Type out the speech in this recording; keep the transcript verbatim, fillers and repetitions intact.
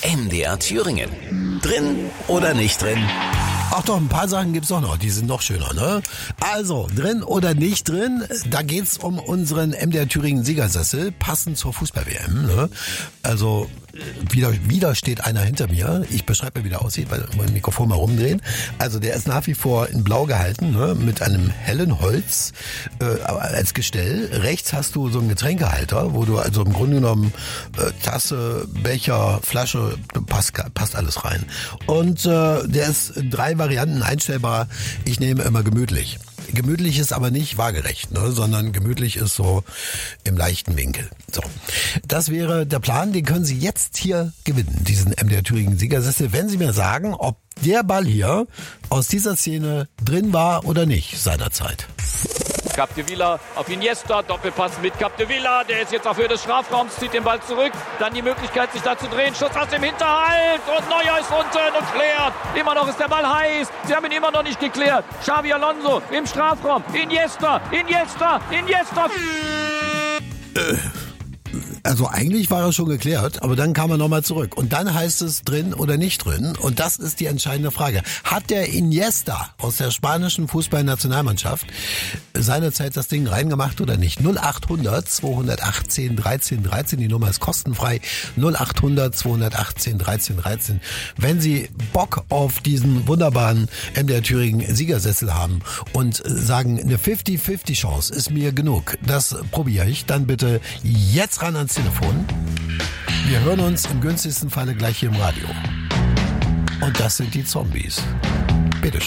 M D R Thüringen. Drin oder nicht drin? Ach doch, ein paar Sachen gibt's auch noch, die sind noch schöner, ne? Also, drin oder nicht drin, da geht's um unseren M D R Thüringen Siegersessel, passend zur Fußball-W M, ne? Also, wieder, wieder steht einer hinter mir. Ich beschreibe mir, wie der aussieht, weil mein Mikrofon mal rumdrehen. Also, der ist nach wie vor in Blau gehalten, ne? Mit einem hellen Holz äh, als Gestell. Rechts hast du so einen Getränkehalter, wo du also im Grunde genommen äh, Tasse, Becher, Flasche, passt, passt alles rein. Und äh, der ist in drei Varianten einstellbar. Ich nehme immer gemütlich. Gemütlich ist aber nicht waagerecht, ne, sondern gemütlich ist so im leichten Winkel. So, das wäre der Plan, den können Sie jetzt hier gewinnen, diesen M D R Thüringen Siegersessel, wenn Sie mir sagen, ob der Ball hier aus dieser Szene drin war oder nicht seinerzeit. Capdevila auf Iniesta, Doppelpass mit Capdevila, der ist jetzt auf Höhe des Strafraums, zieht den Ball zurück, dann die Möglichkeit sich da zu drehen, Schuss aus dem Hinterhalt und Neuer ist unten und klärt, immer noch ist der Ball heiß, sie haben ihn immer noch nicht geklärt, Xabi Alonso im Strafraum, Iniesta, Iniesta, Iniesta. Äh. Also eigentlich war er schon geklärt, aber dann kam er nochmal zurück. Und dann heißt es drin oder nicht drin. Und das ist die entscheidende Frage. Hat der Iniesta aus der spanischen Fußballnationalmannschaft seinerzeit das Ding reingemacht oder nicht? null acht hundert zweihundertachtzehn dreizehn dreizehn, die Nummer ist kostenfrei. null acht hundert zweihundertachtzehn dreizehn dreizehn. Wenn Sie Bock auf diesen wunderbaren M D R Thüringen Siegersessel haben und sagen, eine fünfzig fünfzig Chance ist mir genug, das probiere ich, dann bitte jetzt ran ans Telefon. Wir hören uns im günstigsten Falle gleich hier im Radio. Und das sind die Zombies. Bitteschön.